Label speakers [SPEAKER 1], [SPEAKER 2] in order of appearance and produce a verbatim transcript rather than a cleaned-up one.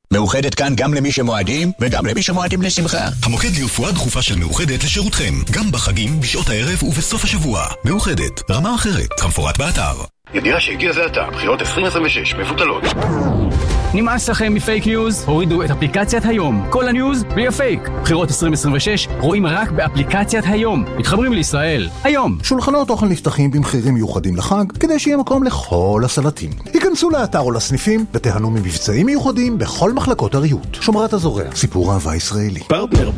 [SPEAKER 1] מאוחדת כאן גם למי שמועדים וגם למי שמועדים לשמחה.
[SPEAKER 2] המוקד לרפואה דחופה של מאוחדת לשירותכם, גם בחגים, בשעות הערב ובסוף השבוע. מאוחדת, רמה אחרת, כמפורט באתר.
[SPEAKER 3] ידיעה שהגיע זה עתה, בחירות עשרים עשרים ושש מבוטלות.
[SPEAKER 4] נמאס לכם מפייק ניוז? הורידו את אפליקציית היום. כל הניוז בלי פייק. בחירות עשרים עשרים ושש רואים רק באפליקציית היום. מתחברים לישראל. היום.
[SPEAKER 5] שולחנות אוכל נפתחים במחירים מיוחדים לחג, כדי שיהיה מקום לכל הסלטים. היכנסו לאתר או לסניפים ותיהנו ממבצעים מיוחדים בכל מחלקות הריהוט. שומרת הזורע, סיפור אהבה ישראלי.
[SPEAKER 6] פרטנר